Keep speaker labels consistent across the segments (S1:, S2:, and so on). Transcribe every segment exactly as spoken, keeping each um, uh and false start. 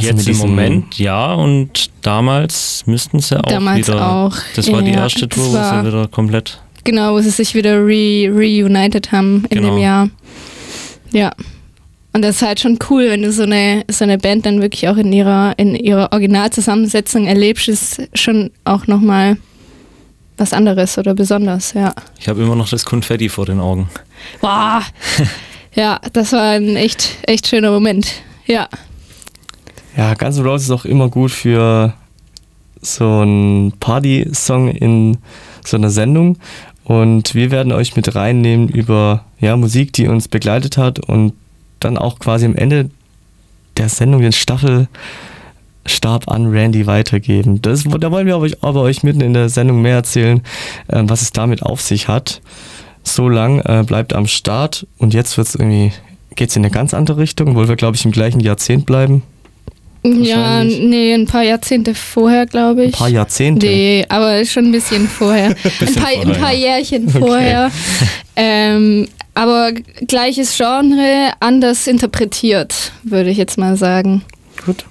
S1: Also
S2: Jetzt im Moment ja, und damals müssten sie auch
S3: Damals
S2: wieder.
S3: auch.
S2: Das war die
S3: Ja,
S2: erste Tour,
S3: das
S2: wo
S3: war-
S2: sie wieder komplett.
S3: Genau, wo sie sich wieder re reunited haben in
S2: Genau.
S3: dem Jahr. Ja. Und das ist halt schon cool, wenn du so eine, so eine Band dann wirklich auch in ihrer, in ihrer Originalzusammensetzung erlebst, ist schon auch nochmal was anderes oder besonders, ja.
S2: Ich habe immer noch das Konfetti vor den Augen.
S3: Wow. Ja, das war ein echt, echt schöner Moment. Ja.
S1: Ja, Guns N' Roses ist auch immer gut für so einen Party-Song in so einer Sendung. Und wir werden euch mit reinnehmen über ja, Musik, die uns begleitet hat und dann auch quasi am Ende der Sendung den Staffelstab an Randy weitergeben. Das, da wollen wir aber euch, aber euch mitten in der Sendung mehr erzählen, äh, was es damit auf sich hat. So lang äh, bleibt am Start und jetzt wird's irgendwie, geht's in eine ganz andere Richtung, obwohl wir, glaube ich, im gleichen Jahrzehnt bleiben.
S3: Ja,
S1: Wahrscheinlich.
S3: nee, ein paar Jahrzehnte vorher, glaube ich.
S1: Ein paar Jahrzehnte.
S3: Nee, aber schon ein bisschen vorher. ein,
S2: Bisschen
S3: paar, ein
S2: vorher,
S3: paar
S2: ja.
S3: Jährchen vorher. Ähm, aber gleiches Genre, anders interpretiert, würde ich jetzt mal sagen.
S1: Gut.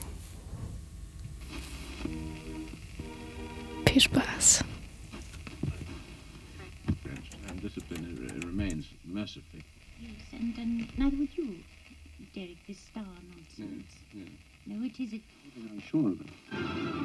S3: Viel Spaß.
S4: And discipline it remains massively.
S5: Yes, and um, neither would you, Derek, this star nonsense.
S4: Yeah, yeah.
S5: No, it is it.
S4: I'm sure of it.